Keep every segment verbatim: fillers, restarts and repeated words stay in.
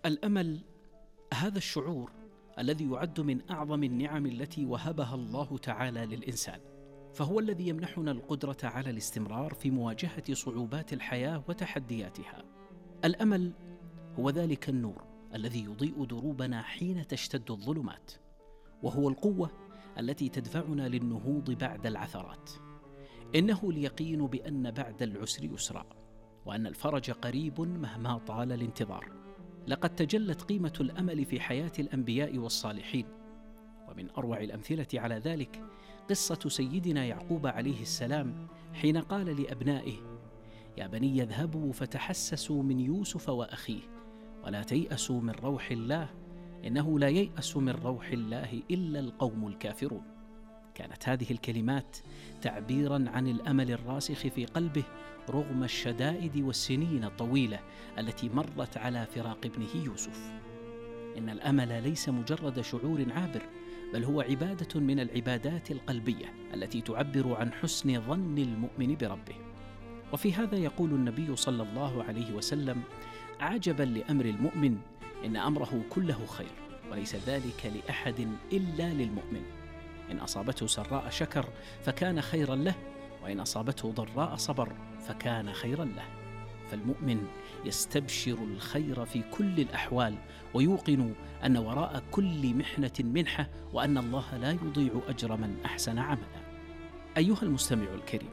الأمل هذا الشعور الذي يعد من أعظم النعم التي وهبها الله تعالى للإنسان، فهو الذي يمنحنا القدرة على الاستمرار في مواجهة صعوبات الحياة وتحدياتها. الأمل هو ذلك النور الذي يضيء دروبنا حين تشتد الظلمات، وهو القوة التي تدفعنا للنهوض بعد العثرات. إنه اليقين بأن بعد العسر يسرا، وأن الفرج قريب مهما طال الانتظار. لقد تجلت قيمة الأمل في حياة الأنبياء والصالحين، ومن أروع الأمثلة على ذلك قصة سيدنا يعقوب عليه السلام حين قال لأبنائه: يا بني اذهبوا فتحسسوا من يوسف وأخيه ولا تيأسوا من روح الله إنه لا ييأس من روح الله إلا القوم الكافرون. كانت هذه الكلمات تعبيراً عن الأمل الراسخ في قلبه رغم الشدائد والسنين الطويلة التي مرت على فراق ابنه يوسف. إن الأمل ليس مجرد شعور عابر، بل هو عبادة من العبادات القلبية التي تعبر عن حسن ظن المؤمن بربه. وفي هذا يقول النبي صلى الله عليه وسلم: عجباً لأمر المؤمن، إن أمره كله خير، وليس ذلك لأحد إلا للمؤمن. إن أصابته سراء شكر فكان خيراً له، وإن أصابته ضراء صبر فكان خيراً له. فالمؤمن يستبشر الخير في كل الأحوال، ويوقن أن وراء كل محنة منحة، وأن الله لا يضيع أجر من أحسن عملا. أيها المستمع الكريم،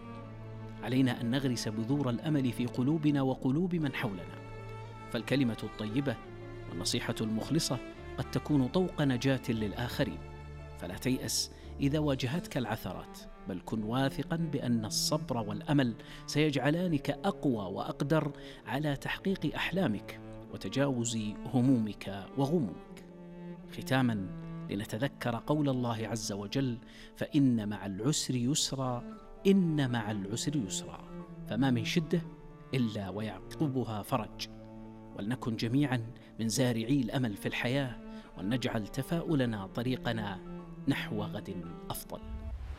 علينا أن نغرس بذور الأمل في قلوبنا وقلوب من حولنا، فالكلمة الطيبة والنصيحة المخلصة قد تكون طوق نجاة للآخرين. فلا تيأس إذا واجهتك العثرات، بل كن واثقا بأن الصبر والأمل سيجعلانك أقوى وأقدر على تحقيق أحلامك وتجاوز همومك وغمومك. ختاما، لنتذكر قول الله عز وجل: فإن مع العسر يسرا، إن مع العسر يسرا، فما من شدة إلا ويعقبها فرج. ولنكن جميعا من زارعي الأمل في الحياة، ولنجعل تفاؤلنا طريقنا نحو غد أفضل.